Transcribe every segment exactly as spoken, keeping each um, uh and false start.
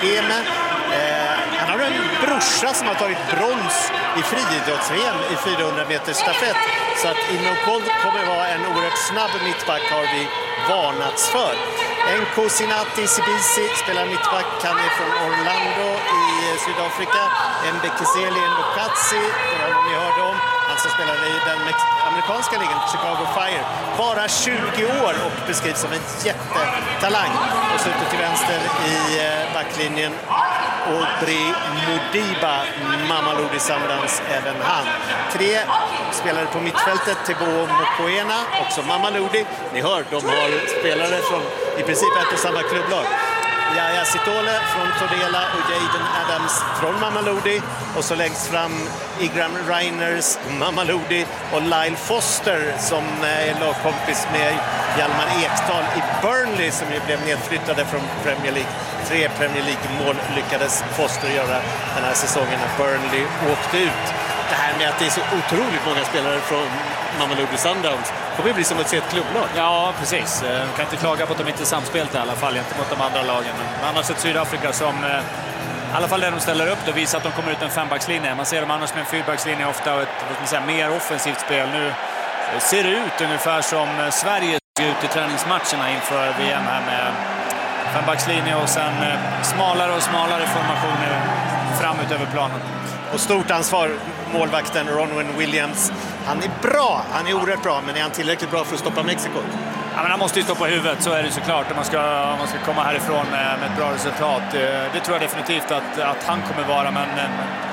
Kageme. Eh, han har en brorsa som har tagit brons i friidrotts-V M i fyrahundra meters stafett. Så att Imokol kommer att vara en oerhört snabb mittback har vi varnats för. Enko Sinati Sibisi spelar mittback, han är från Orlando i Sydafrika. Mbekizeli Ndokatsi, det var någon ni hörde om. Han som spelar i den amerikanska ligan Chicago Fire. Bara tjugo år och beskrivs som en jättetalang. Och så ute till vänster i backlinjen Audrey Modiba, Mamelodi Sundowns, även han. Tre spelare på mittfältet, Teboho Mokoena, också Mamelodi. Ni hör, de har spelare från i princip ett och samma klubblag. Yaya Sitole från Tordela och Jaden Adams från Mamelodi. Och så läggs fram Igram Reiners, Mamelodi och Lyle Foster som är lagkompis med Hjalmar Ekdal i Burnley som ju blev nedflyttade från Premier League. Tre Premier League-mål lyckades Foster göra den här säsongen när Burnley åkte ut. Det här med att det är så otroligt många spelare från Mamelodi Sundowns kommer bli som att se ett klubblag. Ja, precis. Man kan inte klaga på att de inte är samspelta i alla fall, inte mot de andra lagen. Men annars ett Sydafrika som, i alla fall där de ställer upp, och visar att de kommer ut en fembackslinje. Man ser dem annars med en fyrbackslinje ofta och ett vad man säga, mer offensivt spel. Nu ser det ut ungefär som Sverige ser ut i träningsmatcherna inför V M här med fembackslinje och sen smalare och smalare formationer fram ut över planen. Och stort ansvar målvakten Ronwen Williams. Han är bra, han är oerhört bra, men är han tillräckligt bra för att stoppa Mexiko? Ja, men han måste ju stå på huvudet, så är det såklart. Om man ska, om man ska komma härifrån med, med ett bra resultat. Det, det tror jag definitivt att, att han kommer vara, men, men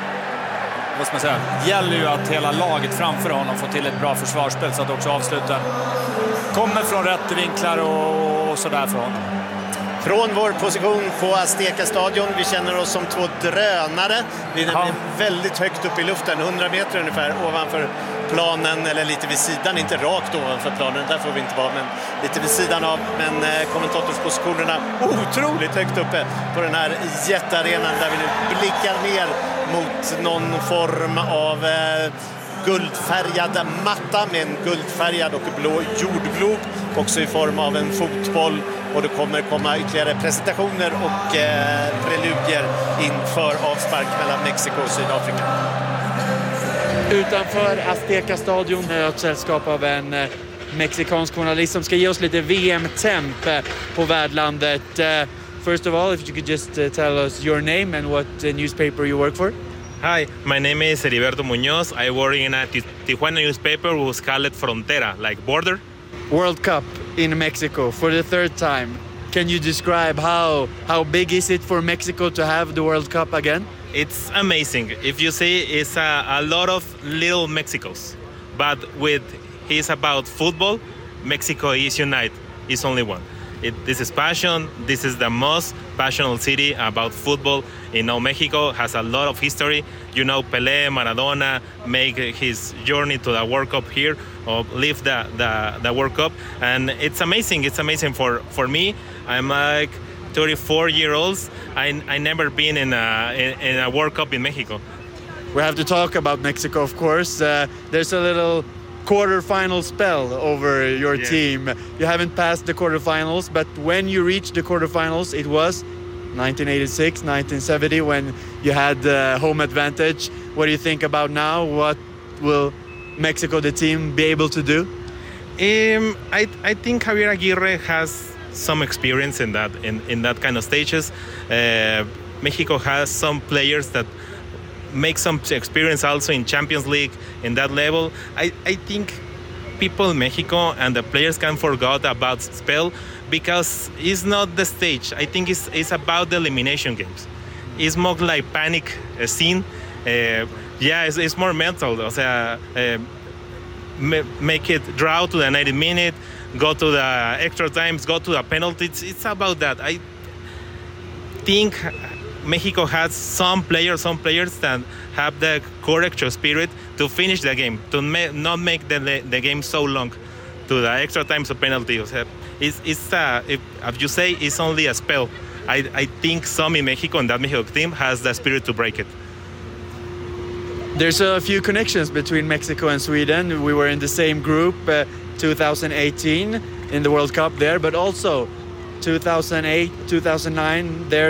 vad ska man säga, det gäller ju att hela laget framför honom får till ett bra försvarsspel så att också avsluta kommer från rätt vinklar och, och sådär för honom. Från vår position på Azteca stadion, vi känner oss som två drönare. Vi är nämligen väldigt högt upp i luften, hundra meter ungefär ovanför planen, eller lite vid sidan, inte rakt ovanför planen, där får vi inte vara, men lite vid sidan av. Men eh, kommentatorspositionerna otroligt högt uppe på den här jättearenan där vi nu blickar ner mot någon form av eh, guldfärgad matta med en guldfärgad och blå jordglob, också i form av en fotboll. Och det kommer komma ytterligare presentationer och eh, preludier inför avspark mellan Mexiko och Sydafrika. Utanför Azteca stadion är ett sällskap av en eh, mexikansk journalist som ska ge oss lite V M-temp eh, på värdlandet. Uh, first of all, if you could just uh, tell us your name and what uh, newspaper you work for. Hi, my name is Heriberto Muñoz. I work in a Tijuana newspaper who's called Frontera, like border. World Cup in Mexico for the third time. Can you describe how how big is it for Mexico to have the World Cup again? It's amazing. If you see, it's a, a lot of little Mexicos. But with it's about football, Mexico is united. It's only one. It, this is passion. This is the most passionate city about football. You know, Mexico has a lot of history. You know, Pelé, Maradona make his journey to the World Cup here, or live the, the, the World Cup. And it's amazing. It's amazing for, for me. I'm like thirty-four years old. I I never been in a in, in a World Cup in Mexico. We have to talk about Mexico, of course. Uh, there's a little quarterfinal spell over your yeah. team. You haven't passed the quarterfinals, but when you reached the quarterfinals, it was nineteen eighty-six, nineteen seventy when you had the home advantage. What do you think about now? What will Mexico, the team, be able to do? Um, I I think Javier Aguirre has some experience in that in, in that kind of stages. Uh, Mexico has some players that make some experience also in Champions League in that level. I, I think people in Mexico and the players can forget about spell because it's not the stage. I think it's it's about the elimination games. It's more like panic uh, scene. Uh, yeah, it's, it's more mental. O sea, uh, make it draw to the ninety minute, go to the extra times, go to the penalties. It's about that. I think Mexico has some players, some players that have the courage or spirit to finish the game, to ma- not make the, the game so long, to the extra times of penalties. It's, it's uh, if, if you say it's only a spell, I, I think some in Mexico and that Mexico team has the spirit to break it. There's a few connections between Mexico and Sweden. We were in the same group uh, two thousand eighteen in the World Cup there, but also two thousand eight, two thousand nine there